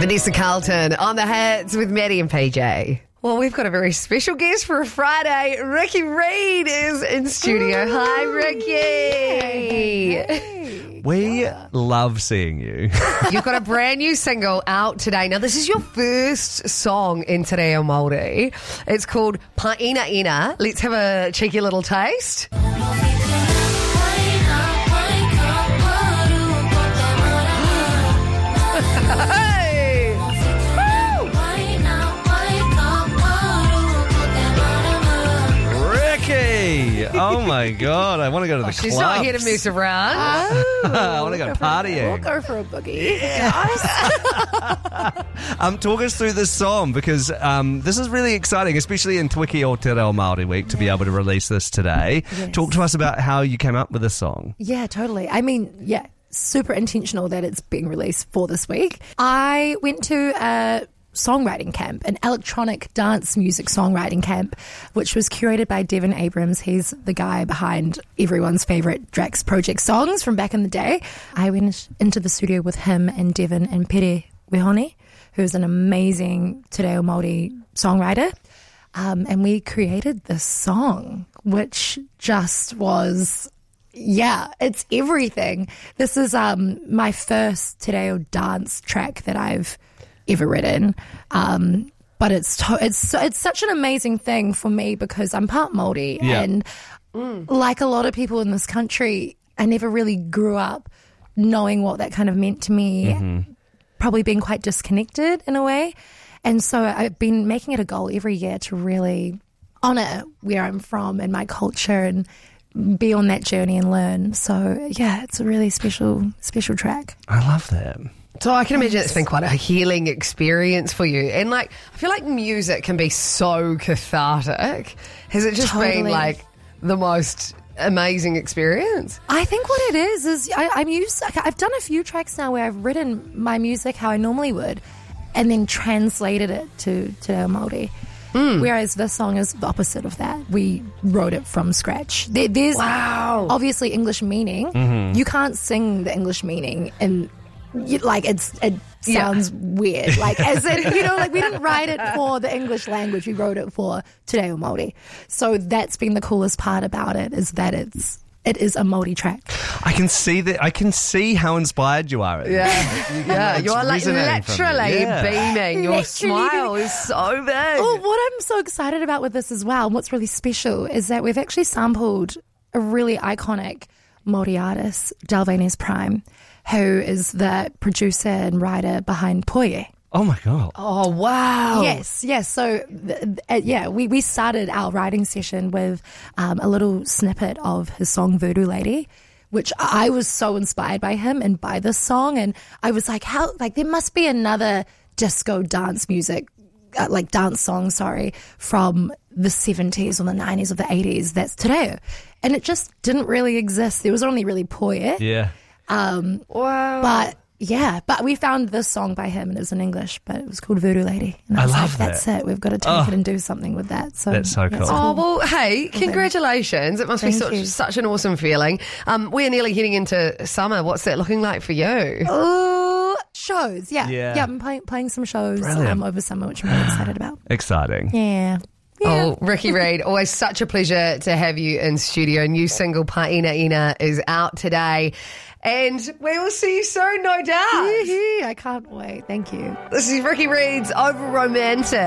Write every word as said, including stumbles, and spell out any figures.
Vanessa Carlton on the hits with Maddie and P J. Well, we've got a very special guest for a Friday. Ricky Reed is in studio. Ooh, hi, Ricky. Hey. We love seeing you. You've got a brand new single out today. Now, this is your first song in Te Reo Māori. It's called Paina Ina. Let's have a cheeky little taste. Oh my God, I want to go to the oh, clubs. She's not here to mess around. Oh, I want to go partying. We'll go for a boogie. Yeah. um, talk us through this song because um, this is really exciting, especially in Twiki o Te Reo Māori Week to be able to release this today. Yes. Talk to us about how you came up with this song. Yeah, totally. I mean, yeah, super intentional that it's being released for this week. I went to a songwriting camp, an electronic dance music songwriting camp, which was curated by Devin Abrams. He's the guy behind everyone's favourite Drax Project songs from back in the day. I went into the studio with him and Devin and Pere Wehone, who's an amazing Te Reo Māori songwriter. Um, and we created this song, which just was... Yeah, it's everything. This is um, my first Te Reo dance track that I've ever written, um, but it's to- it's it's such an amazing thing for me because I'm part Māori, yeah. and mm. like a lot of people in this country, I never really grew up knowing what that kind of meant to me, mm-hmm. probably being quite disconnected in a way, and so I've been making it a goal every year to really honour where I'm from and my culture and be on that journey and learn. So yeah, it's a really special special track. I love that. So I can imagine it's been quite a healing experience for you. And, like, I feel like music can be so cathartic. Has it just totally. been, like, the most amazing experience? I think what it is is I, I'm used. I've done a few tracks now where I've written my music how I normally would and then translated it to Te Reo Māori. Mm. Whereas this song is the opposite of that. We wrote it from scratch. There, there's wow. obviously English meaning. Mm-hmm. You can't sing the English meaning in... You, like it's it sounds yeah. weird, like as in, you know, like we didn't write it for the English language, we wrote it for Te Reo Māori. So that's been the coolest part about it, is that it's it is a Māori track. I can see that. I can see how inspired you are. Yeah, you, yeah, you are like literally yeah. beaming. Your literally. smile is so big. Oh, what I'm so excited about with this as well, and what's really special is that we've actually sampled a really iconic Māori artist, Dalvanez Prime, who is the producer and writer behind Poie. Oh, my God. Oh, wow. Yes, yes. So, uh, yeah, we, we started our writing session with um, a little snippet of his song Voodoo Lady, which I was so inspired by him and by this song. And I was like, how, like, there must be another disco dance music, uh, like dance song, sorry, from the seventies or the nineties or the eighties that's Te Reo. And it just didn't really exist. There was only really Poie. Yeah. Um, wow. But yeah, but we found this song by him and it was in English, but it was called Voodoo Lady. And I, I was love like, that's that. it. We've got to take oh, it and do something with that. So that's so cool. That's cool. Oh, well, hey, congratulations. It must Thank be such, such an awesome feeling. Um, we're nearly heading into summer. What's that looking like for you? Oh, shows. Yeah. Yeah. Yeah, I'm playing, playing some shows um, over summer, which I'm really excited about. Exciting. Yeah. Yeah. Oh, Ricky Reed, always such a pleasure to have you in studio. New single Paina Ina is out today. And we will see you soon, no doubt. I can't wait. Thank you. This is Ricky Reed's Over Romantic.